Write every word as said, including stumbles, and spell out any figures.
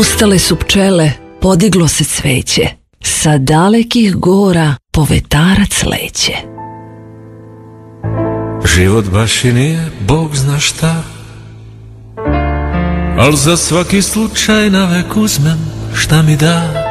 Ustale su pčele, podiglo se cveće, sa dalekih gora povetarac leće. Život baš i nije, Bog zna šta, al za svaki slučaj navek uzmem šta mi da.